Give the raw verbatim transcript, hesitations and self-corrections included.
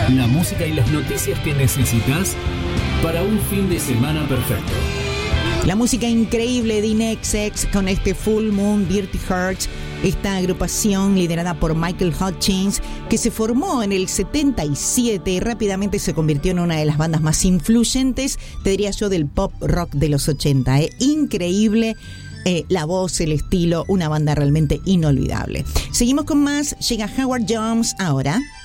La música y las noticias que necesitas para un fin de semana perfecto. La música increíble de Inexex con este Full Moon Dirty Hearts, esta agrupación liderada por Michael Hutchins, que se formó en el setenta y siete y rápidamente se convirtió en una de las bandas más influyentes, te diría yo, del pop rock de los ochenta. ¿eh? Increíble. Eh, la voz, el estilo, una banda realmente inolvidable. Seguimos con más. Llega Howard Jones ahora.